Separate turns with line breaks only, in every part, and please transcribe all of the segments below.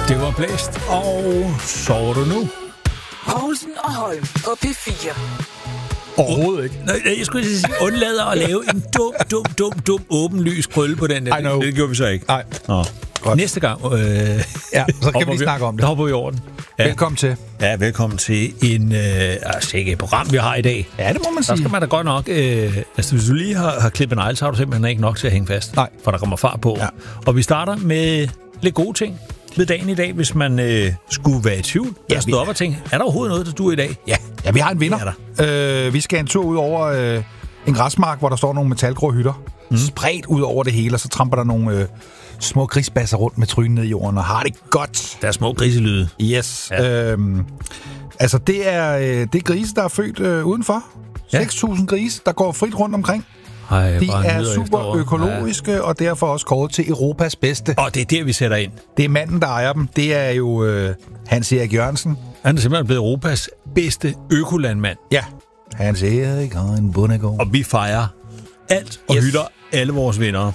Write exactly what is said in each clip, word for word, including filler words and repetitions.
Det var blæst, og sover du nu?
Poulsen og Holm på P fire.
Overhovedet ikke. Nej, jeg skulle sige, undlader at lave en dum, dum, dum, dum, åbenlys krølle på den der. Det, det gjorde vi så ikke.
Nej.
Nå. Næste gang, øh,
ja, så kan vi lige snakke om det.
Der hopper vi over den. Ja.
Velkommen til.
Ja, velkommen til en, øh, altså ikke et program, vi har i dag.
Ja, det må man sige.
Der skal man da godt nok, øh, altså hvis du lige har, har klippet negl, så har du simpelthen ikke nok til at hænge fast.
Nej.
For der kommer fart på. Ja. Og vi starter med lidt gode ting ved dagen i dag, hvis man øh, skulle være i tvivl. Ja, jeg stod op og tænkte, er der overhovedet noget, der duer i dag?
Ja, ja vi har en vinder. Øh, vi skal en tur ud over øh, en græsmark, hvor der står nogle metalgrå hytter. Mm. Spredt ud over det hele, og så tramper der nogle øh, små grisbasser rundt med trynen ned i jorden, og har det godt.
Der er små griselyde.
Yes. Ja. Øhm, altså, det er, øh, det er grise, der er født øh, udenfor. Ja. seks tusind grise, der går frit rundt omkring.
Ej,
de er super økologiske, ja. Og derfor også kåret til Europas bedste.
Og det er der, vi sætter ind.
Det er manden, der ejer dem. Det er jo øh, Hans Erik Jørgensen.
Han er simpelthen blevet Europas bedste økolandmand.
Ja. Hans Erik og en bondegård.
Og vi fejrer alt og yes. hylder alle vores venner.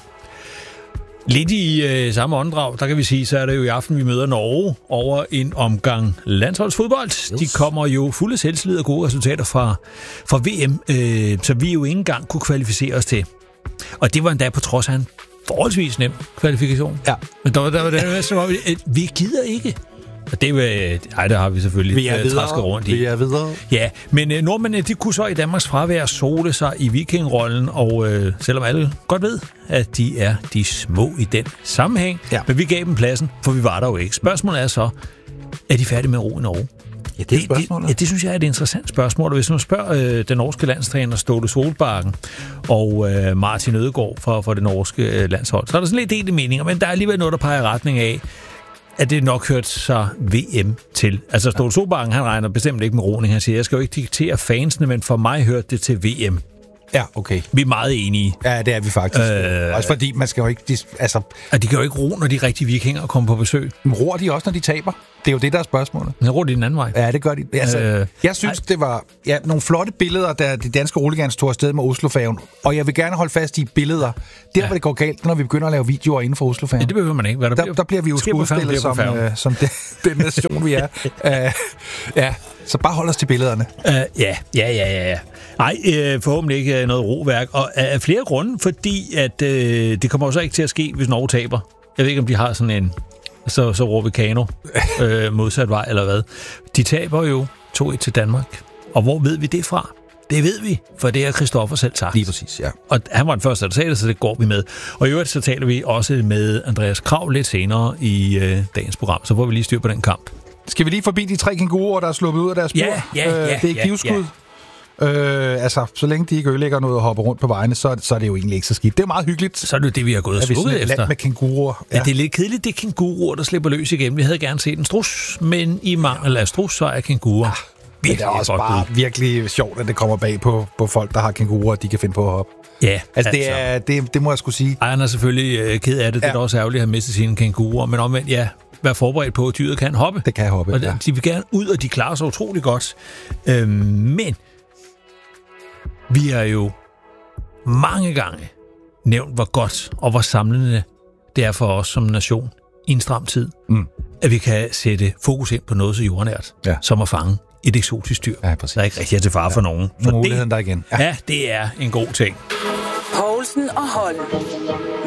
Lidt i øh, samme åndedrag, der kan vi sige, så er det jo i aften, vi møder Norge over en omgang landsholdsfodbold. Yes. De kommer jo fulde selvtillid og gode resultater fra, fra V M, øh, så vi jo ikke engang kunne kvalificere os til. Og det var endda på trods af en forholdsvis nem kvalifikation.
Ja.
Men der var, der var det, som om, vi gider ikke. Og det, øh, ej, der har vi selvfølgelig
vi er
trasket rundt i.
Vi er videre.
Ja, men øh, nordmændene, de kunne så i Danmarks fravær sole sig i vikingrollen, og øh, selvom alle godt ved, at de er de små i den sammenhæng, ja. Men vi gav dem pladsen, for vi var der jo ikke. Spørgsmålet er så, er de færdige med ro i Norge?
Ja, det er spørgsmålet.
Det, det, ja, det synes jeg er et interessant spørgsmål, og hvis man spørger øh, den norske landstræner Ståle Solbakken og øh, Martin Ødegaard for, for det norske øh, landshold, så er der sådan lidt delte meninger, men der er alligevel noget, der peger i retning af, at det nok hørt sig V M til. Altså Ståle Solbakken, han regner bestemt ikke med roning. Han siger, jeg skal jo ikke diktere fansene, men for mig hørte det til V M.
Ja, okay.
Vi er meget enige.
Ja, det er vi faktisk. Øh, også fordi man skal jo ikke... Altså,
og de kan jo ikke ro, når de rigtige vikinger kommer på besøg.
Men roer de også, når de taber? Det er jo det, der er spørgsmålet.
Men roer de den anden vej?
Ja, det gør de. Altså, øh, jeg synes, ej. det var ja, nogle flotte billeder, da de danske roligans tog afsted med Oslofærgen. Og jeg vil gerne holde fast i billeder. Der, ja. hvor det går galt, når vi begynder at lave videoer inden for Oslofærgen.
Ja, det behøver man ikke. Hvad der,
der,
bliver,
der bliver vi jo skudstillet som, øh, som det, den nation, vi er. uh, ja, så bare hold os til billederne.
Uh, ja, ja, ja, ja, ja. Nej, øh, forhåbentlig ikke noget roværk. Og af flere grunde, fordi at øh, det kommer også ikke til at ske, hvis Norge taber. Jeg ved ikke, om de har sådan en... Så, så råber Kano øh, modsat vej, eller hvad. De taber jo to et til Danmark. Og hvor ved vi det fra? Det ved vi, for det er Christoffer selv sagt.
Lige præcis, ja.
Og han var den første, der sagde det, så det går vi med. Og i øvrigt så taler vi også med Andreas Krav lidt senere i øh, dagens program, så får vi lige styr på den kamp.
Skal vi lige forbi de tre kænguruer, der er sluppet ud af deres bur?
Ja, ja, ja.
øh, det er
ja,
givskud. Ja. Øh, altså, så længe de ikke ødelægger noget og hopper rundt på vejene, så, så er det jo egentlig ikke så skidt. Det er meget hyggeligt.
Så er det jo det, vi har gået og slået efter.
Land med kænguruer.
Ja. Ja, det er lidt kedeligt, det er kænguruer, der slipper løs igen. Vi havde gerne set en strus, men i mangel af strus, så er kænguruer.
Ja, det er også bare ud. virkelig sjovt, at det kommer bag på, på folk, der har kænguruer, de kan finde på at hoppe.
Ja,
altså, altså. Det, er, det, det må jeg skulle sige.
Ejeren er selvfølgelig øh, ked af det. Ja. Det er også ærgerligt at have mistet sine kænguruer, men omvendt, ja, vær forberedt på, at dyret kan hoppe.
Det kan hoppe,
og
ja.
De vil gerne ud, og de klarer sig utrolig godt. Øh, men vi har jo mange gange nævnt, hvor godt og hvor samlende det er for os som nation i en stram tid, mm. at vi kan sætte fokus ind på noget så jordnært, ja. som at fange et eksotisk dyr,
ja, præcis.
der ikke rigtig er til fare ja. for nogen.
For muligheden der igen.
Ja. ja, det er en god ting.
Poulsen og Holm.